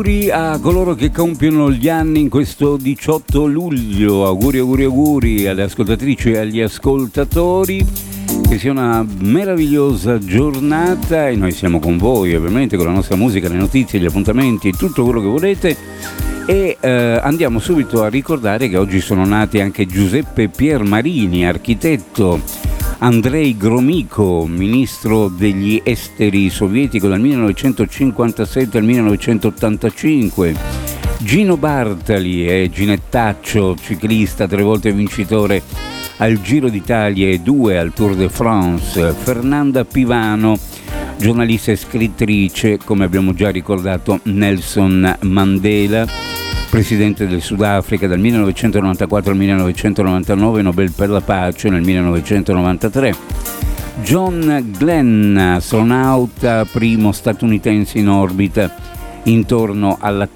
A coloro che compiono gli anni in questo 18 luglio, auguri alle ascoltatrici e agli ascoltatori, che sia una meravigliosa giornata e noi siamo con voi ovviamente con la nostra musica, le notizie, gli appuntamenti e tutto quello che volete. E andiamo subito a ricordare che oggi sono nati anche Giuseppe Piermarini, architetto, Andrei Gromyko, ministro degli esteri sovietico dal 1957 al 1985, Gino Bartali e Ginettaccio, ciclista 3 volte vincitore al Giro d'Italia e 2 al Tour de France, Fernanda Pivano, giornalista e scrittrice, come abbiamo già ricordato Nelson Mandela, presidente del Sudafrica dal 1994 al 1999, Nobel per la pace nel 1993. John Glenn, astronauta primo statunitense in orbita intorno alla